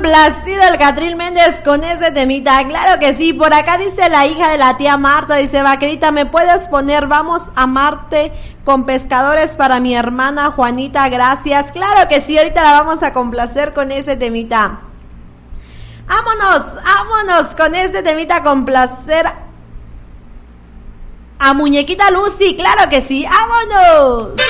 complacido el Catril Méndez con ese temita, claro que sí. Por acá dice la hija de la tía Marta, dice, Vaquerita, ¿me puedes poner Vamos a Marte con Pescadores para mi hermana Juanita? Gracias. Claro que sí, ahorita la vamos a complacer con ese temita. Vámonos con este temita, complacer a Muñequita Lucy, claro que sí, vámonos.